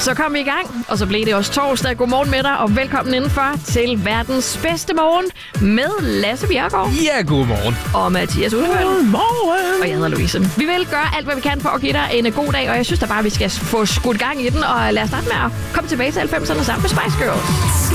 Så kom vi i gang, og så blev det også torsdag. Godmorgen med dig, og velkommen indenfor til verdens bedste morgen med Lasse Bjerregaard. Ja, godmorgen. Og Mathias Ulfeldt. Godmorgen. Og jeg hedder Louise. Vi vil gøre alt, hvad vi kan for at give dig en god dag, og jeg synes da bare, vi skal få skudt gang i den, og lad os starte med at komme tilbage til 90'erne sammen med Spice Girls.